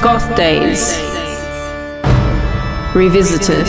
Goth Days Revisited.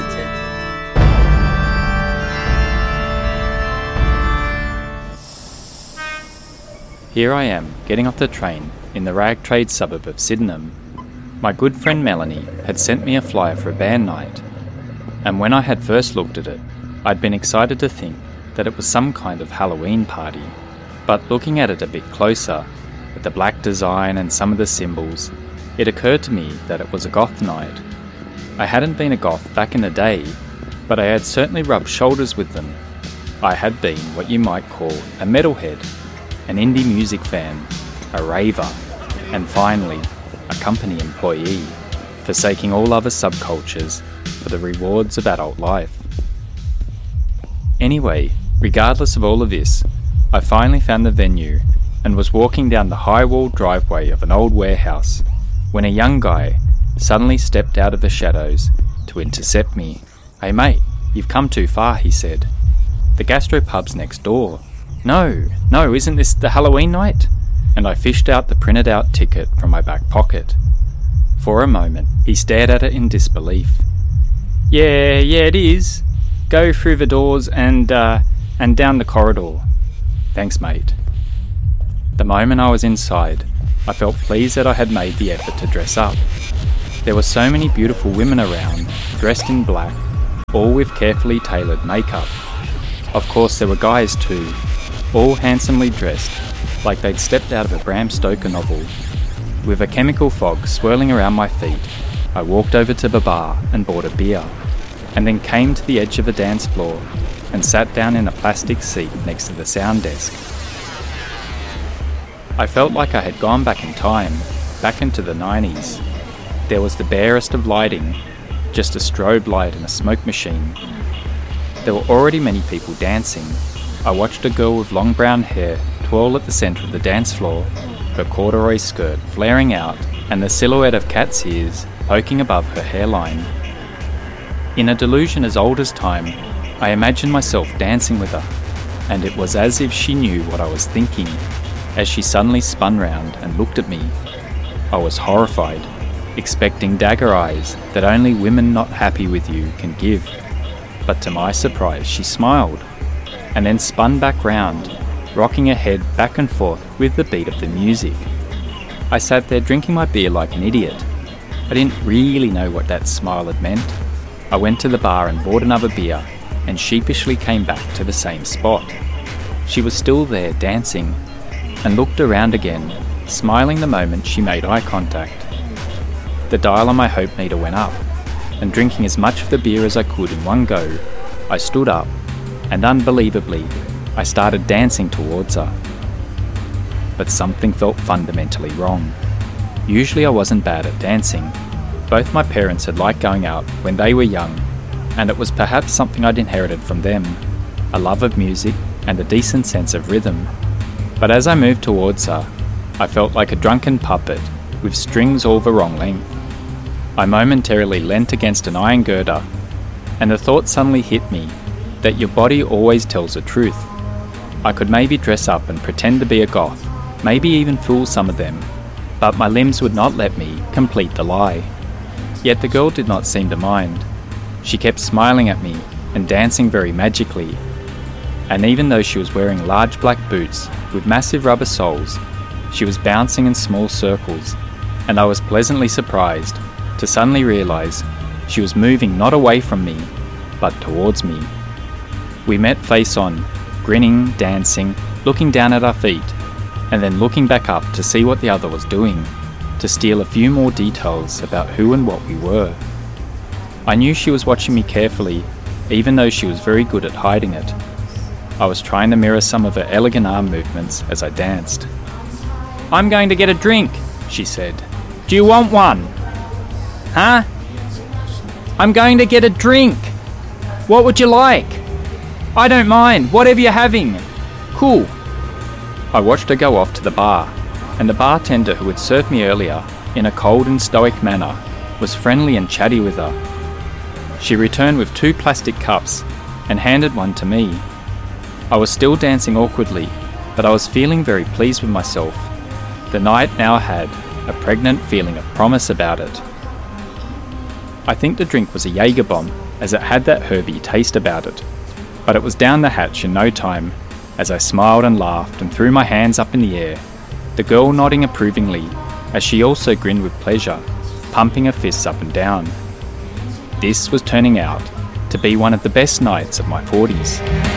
Here I am, getting off the train in the rag trade suburb of Sydenham. My good friend Melanie had sent me a flyer for a band night, and when I had first looked at it, I'd been excited to think that it was some kind of Halloween party. But looking at it a bit closer, at the black design and some of the symbols, it occurred to me that it was a goth night. I hadn't been a goth back in the day, but I had certainly rubbed shoulders with them. I had been what you might call a metalhead, an indie music fan, a raver, and finally, a company employee, forsaking all other subcultures for the rewards of adult life. Anyway, regardless of all of this, I finally found the venue and was walking down the high-walled driveway of an old warehouse when a young guy suddenly stepped out of the shadows to intercept me. "Hey mate, you've come too far," he said. "The gastropub's next door." No, isn't this the Halloween night?" And I fished out the printed out ticket from my back pocket. For a moment, he stared at it in disbelief. Yeah, it is. Go through the doors and down the corridor." "Thanks, mate." The moment I was inside, I felt pleased that I had made the effort to dress up. There were so many beautiful women around, dressed in black, all with carefully tailored makeup. Of course, there were guys too, all handsomely dressed, like they'd stepped out of a Bram Stoker novel. With a chemical fog swirling around my feet, I walked over to the bar and bought a beer, and then came to the edge of the dance floor and sat down in a plastic seat next to the sound desk. I felt like I had gone back in time, back into the 90s. There was the barest of lighting, just a strobe light and a smoke machine. There were already many people dancing. I watched a girl with long brown hair twirl at the centre of the dance floor, her corduroy skirt flaring out and the silhouette of cat's ears poking above her hairline. In a delusion as old as time, I imagined myself dancing with her, and it was as if she knew what I was thinking, as she suddenly spun round and looked at me. I was horrified, expecting dagger eyes that only women not happy with you can give. But to my surprise, she smiled, and then spun back round, rocking her head back and forth with the beat of the music. I sat there drinking my beer like an idiot. I didn't really know what that smile had meant. I went to the bar and bought another beer, and sheepishly came back to the same spot. She was still there dancing, and looked around again, smiling the moment she made eye contact. The dial on my hope meter went up, and drinking as much of the beer as I could in one go, I stood up, and unbelievably, I started dancing towards her. But something felt fundamentally wrong. Usually I wasn't bad at dancing. Both my parents had liked going out when they were young, and it was perhaps something I'd inherited from them, a love of music and a decent sense of rhythm. But as I moved towards her, I felt like a drunken puppet with strings all the wrong length. I momentarily leant against an iron girder, and the thought suddenly hit me that your body always tells the truth. I could maybe dress up and pretend to be a goth, maybe even fool some of them, but my limbs would not let me complete the lie. Yet the girl did not seem to mind. She kept smiling at me and dancing very magically. And even though she was wearing large black boots with massive rubber soles, she was bouncing in small circles, and I was pleasantly surprised to suddenly realise she was moving not away from me, but towards me. We met face on, grinning, dancing, looking down at our feet, and then looking back up to see what the other was doing, to steal a few more details about who and what we were. I knew she was watching me carefully, even though she was very good at hiding it. I was trying to mirror some of her elegant arm movements as I danced. "I'm going to get a drink," she said. "Do you want one?" "Huh?" "I'm going to get a drink. What would you like?" "I don't mind, whatever you're having." "Cool." I watched her go off to the bar, and the bartender who had served me earlier, in a cold and stoic manner, was friendly and chatty with her. She returned with 2 plastic cups and handed one to me. I was still dancing awkwardly, but I was feeling very pleased with myself. The night now had, a pregnant feeling of promise about it. I think the drink was a Jaeger bomb, as it had that herby taste about it, but it was down the hatch in no time, as I smiled and laughed and threw my hands up in the air, the girl nodding approvingly as she also grinned with pleasure, pumping her fists up and down. This was turning out to be one of the best nights of my 40s.